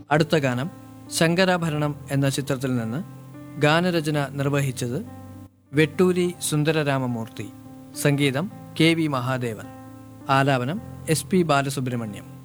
അടുത്ത ഗാനം ശങ്കരാഭരണം എന്ന ചിത്രത്തിൽ നിന്ന്. ഗാനരചന നിർവഹിച്ചത് വെട്ടൂരി സുന്ദരരാമമൂർത്തി. സംഗീതം KV മഹാദേവൻ. ആലാപനം SP ബാലസുബ്രഹ്മണ്യം.